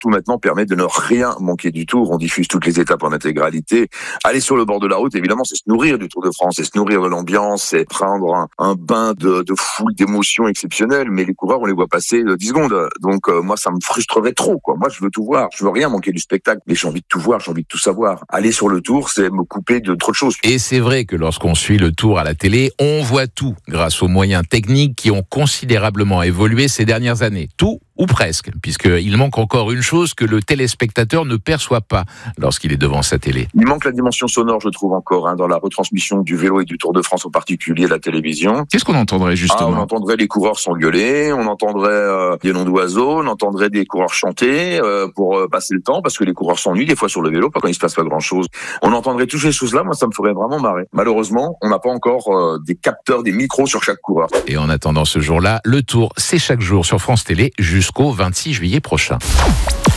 Tout maintenant permet de ne rien manquer du Tour. On diffuse toutes les étapes en intégralité. Aller sur le bord de la route, évidemment, c'est se nourrir du Tour de France, c'est se nourrir de l'ambiance, c'est prendre un bain de foule, d'émotions exceptionnelles. Mais les coureurs, on les voit passer 10 secondes. Donc moi, ça me frustrerait trop, quoi. Moi, je veux tout voir. Je veux rien manquer du spectacle. Mais j'ai envie de tout voir, j'ai envie de tout savoir. Aller sur le Tour, c'est me couper de trop de choses. Et c'est vrai que lorsqu'on suit le Tour à la télé, on voit tout grâce aux moyens techniques qui ont considérablement évolué ces dernières années. Tout ou presque, puisqu'il manque encore une chose que le téléspectateur ne perçoit pas lorsqu'il est devant sa télé. Il manque la dimension sonore, je trouve encore, dans la retransmission du vélo et du Tour de France, en particulier à la télévision. Qu'est-ce qu'on entendrait justement ? On entendrait les coureurs s'engueuler, on entendrait des noms d'oiseaux, on entendrait des coureurs chanter pour passer le temps, parce que les coureurs s'ennuient des fois sur le vélo, quand il se passe pas grand-chose. On entendrait toutes ces choses-là, moi ça me ferait vraiment marrer. Malheureusement, on n'a pas encore des capteurs, des micros sur chaque coureur. Et en attendant ce jour-là, le Tour, c'est chaque jour sur France Télé jusqu'au 26 juillet prochain.